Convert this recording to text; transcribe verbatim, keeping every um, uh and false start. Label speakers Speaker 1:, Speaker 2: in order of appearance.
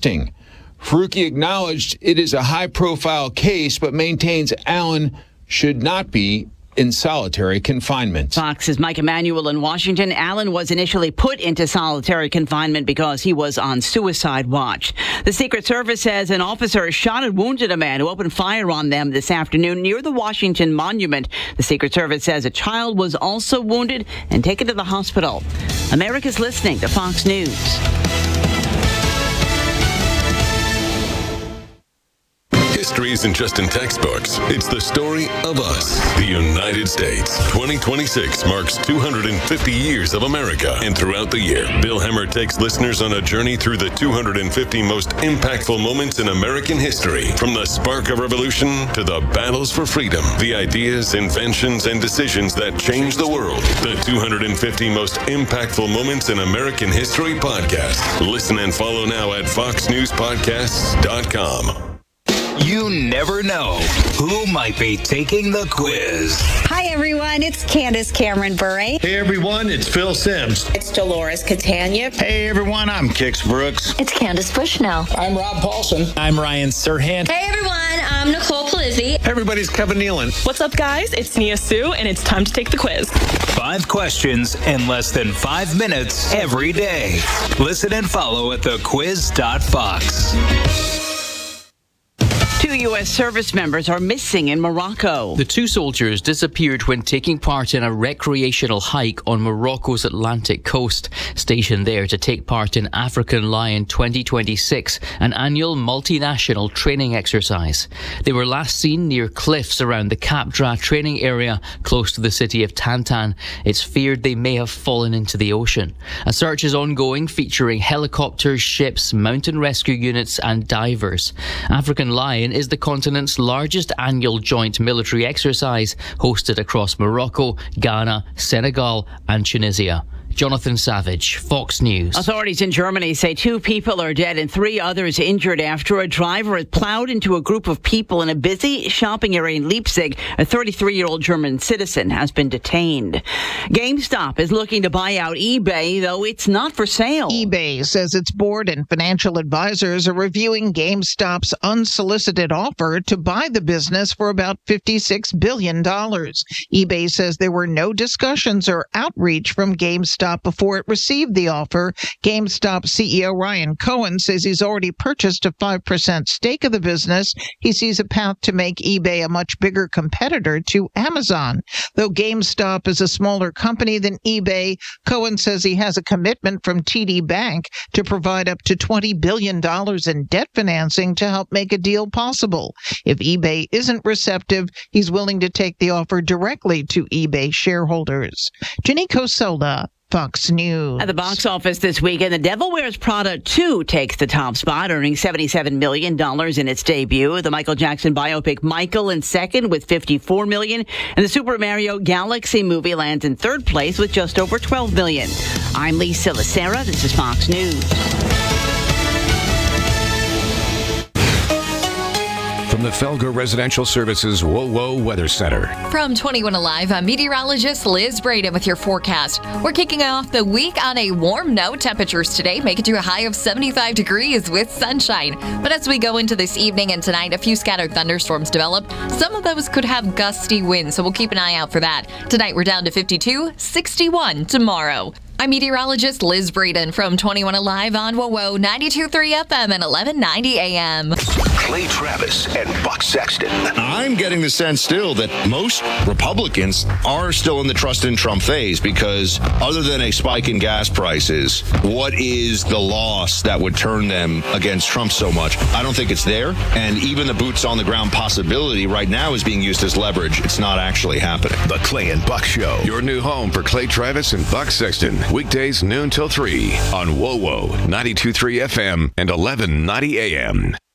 Speaker 1: testing. Faruqi acknowledged it is a high-profile case, but maintains Allen should not be in solitary confinement.
Speaker 2: Fox's Mike Emanuel in Washington. Allen was initially put into solitary confinement because he was on suicide watch. The Secret Service says an officer shot and wounded a man who opened fire on them this afternoon near the Washington Monument. The Secret Service says a child was also wounded and taken to the hospital. America's listening to Fox News.
Speaker 3: History isn't just in textbooks. It's the story of us, the United States. twenty twenty-six marks two hundred fifty years of America. And throughout the year, Bill Hemmer takes listeners on a journey through the two hundred fifty most impactful moments in American history. From the spark of revolution to the battles for freedom, the ideas, inventions, and decisions that changed the world. The two hundred fifty most impactful moments in American history podcast. Listen and follow now at fox news podcasts dot com.
Speaker 4: You never know who might be taking the quiz.
Speaker 5: Hi, everyone. It's Candace Cameron Bure.
Speaker 6: Hey, everyone. It's Phil Sims.
Speaker 7: It's Dolores Catania.
Speaker 8: Hey, everyone. I'm Kix Brooks.
Speaker 9: It's Candace Bushnell.
Speaker 10: I'm Rob Paulson.
Speaker 11: I'm Ryan Serhant.
Speaker 12: Hey, everyone. I'm Nicole Polizzi.
Speaker 13: Hey, everybody's Kevin Nealon.
Speaker 14: What's up, guys? It's Nia Sue, and it's time to take the quiz.
Speaker 4: Five questions in less than five minutes every day. Listen and follow at the quiz dot fox.
Speaker 2: Two U S service members are missing in Morocco.
Speaker 15: The two soldiers disappeared when taking part in a recreational hike on Morocco's Atlantic coast, stationed there to take part in African Lion twenty twenty-six, an annual multinational training exercise. They were last seen near cliffs around the Cap Dra training area close to the city of Tantan. It's feared they may have fallen into the ocean. A search is ongoing, featuring helicopters, ships, mountain rescue units and divers. African Lion is the continent's largest annual joint military exercise, hosted across Morocco, Ghana, Senegal and Tunisia. Jonathan Savage, Fox News.
Speaker 2: Authorities in Germany say two people are dead and three others injured after a driver had plowed into a group of people in a busy shopping area in Leipzig. A thirty-three-year-old German citizen has been detained. GameStop is looking to buy out eBay, though it's not for sale.
Speaker 16: eBay says its board and financial advisors are reviewing GameStop's unsolicited offer to buy the business for about fifty-six billion dollars. eBay says there were no discussions or outreach from GameStop before it received the offer. GameStop C E O Ryan Cohen says he's already purchased a five percent stake of the business. He sees a path to make eBay a much bigger competitor to Amazon. Though GameStop is a smaller company than eBay, Cohen says he has a commitment from T D Bank to provide up to twenty billion dollars in debt financing to help make a deal possible. If eBay isn't receptive, he's willing to take the offer directly to eBay shareholders. Jenny Cosola, Fox News.
Speaker 2: At the box office this weekend, The Devil Wears Prada two takes the top spot, earning seventy-seven million dollars in its debut. The Michael Jackson biopic Michael in second with fifty-four million dollars, and the Super Mario Galaxy movie lands in third place with just over twelve million dollars. I'm Lisa Lacera. This is Fox News.
Speaker 17: From the Felger Residential Services WoWo Weather Center.
Speaker 18: From twenty-one Alive, I'm meteorologist Liz Braden with your forecast. We're kicking off the week on a warm note. Temperatures today make it to a high of seventy-five degrees with sunshine. But as we go into this evening and tonight, a few scattered thunderstorms develop. Some of those could have gusty winds, so we'll keep an eye out for that. Tonight, we're down to fifty-two, sixty-one tomorrow. I'm meteorologist Liz Braden from twenty-one Alive on WoWo ninety-two point three F M and eleven ninety A M.
Speaker 3: Clay Travis and Buck Sexton.
Speaker 8: I'm getting the sense still that most Republicans are still in the trust in Trump phase, because other than a spike in gas prices, what is the loss that would turn them against Trump so much? I don't think it's there. And even the boots on the ground possibility right now is being used as leverage. It's not actually happening.
Speaker 3: The Clay and Buck Show.
Speaker 17: Your new home for Clay Travis and Buck Sexton. Weekdays noon till three on WoWo ninety-two point three F M and eleven ninety A M.